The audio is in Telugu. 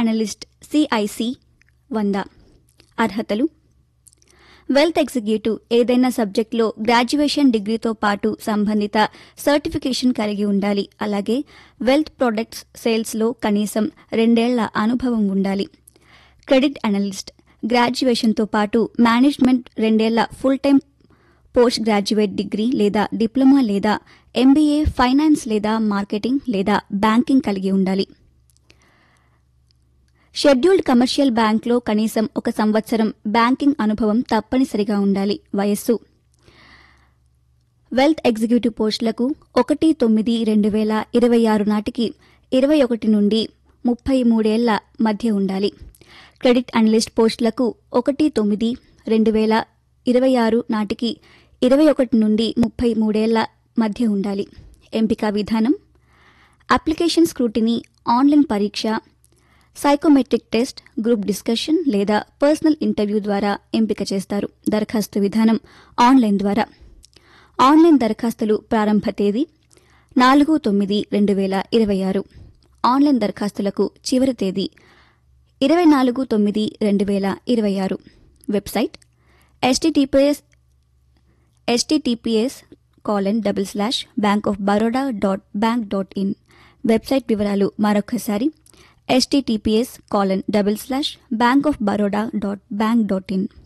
Analyst CIC 100. అర్హతలు: వెల్త్ ఎగ్జిక్యూటివ్ ఏదైనా సబ్జెక్టులో గ్రాడ్యుయేషన్ డిగ్రీతో పాటు సంబంధిత సర్టిఫికేషన్ కలిగి ఉండాలి. అలాగే వెల్త్ ప్రొడక్ట్స్ సేల్స్లో కనీసం 2 ఏళ్ల అనుభవం ఉండాలి. క్రెడిట్ అనలిస్ట్ గ్రాడ్యుయేషన్తో పాటు మేనేజ్మెంట్ 2 ఏళ్ల full time post graduate degree లేదా డిప్లొమా లేదా MBA ఫైనాన్స్ లేదా మార్కెటింగ్ లేదా బ్యాంకింగ్ కలిగి ఉండాలి. షెడ్యూల్డ్ కమర్షియల్ బ్యాంక్లో కనీసం 1 సంవత్సరం బ్యాంకింగ్ అనుభవం తప్పనిసరిగా ఉండాలి. వయస్సు: వెల్త్ ఎగ్జిక్యూటివ్ పోస్టులకు 1/9/2026 నాటికి 21 నుండి 33 ఏళ్ల మధ్య ఉండాలి. క్రెడిట్ అనలిస్ట్ పోస్టులకు 1/9/2026 నాటికి 21 నుండి 33 ఏళ్ల మధ్య ఉండాలి. ఎంపిక విధానం: అప్లికేషన్ స్క్రూటినీ, ఆన్లైన్ పరీక్ష, సైకోమెట్రిక్ టెస్ట్, గ్రూప్ డిస్కషన్ లేదా పర్సనల్ ఇంటర్వ్యూ ద్వారా ఎంపిక చేస్తారు. దరఖాస్తు విధానం ఆన్లైన్ ద్వారా. ఆన్లైన్ దరఖాస్తులు ప్రారంభ తేదీ 4/9/2026. ఆన్లైన్ దరఖాస్తులకు చివరి తేదీ 24/9/2026. Website https://bankofbaroda.bank.in. వెబ్సైట్ వివరాలు మరొకసారి https://bankofbaroda.bank.in.